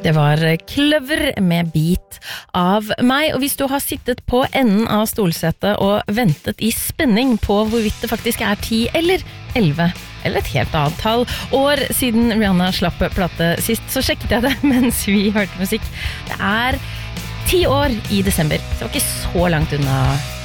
Det var Kløver med Bit av meg, og hvis du har sittet på enden av stolsetet og ventet i spenning på hvorvidt det faktisk er 10 eller 11, eller et helt annet tall, år siden Rihanna slapp plate sist, så sjekket jeg det mens vi hørte musikk. Det er 10 år i desember, så det var ikke så langt unna